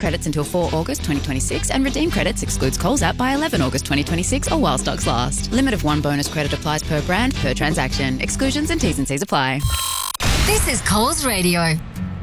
credits until 4 August 2026 and redeem credits excludes Coles app by 11 August 2026 or while stocks last. Limit of 1 bonus credit applies per brand, per transaction. Exclusions and T's and C's apply. This is Coles Radio.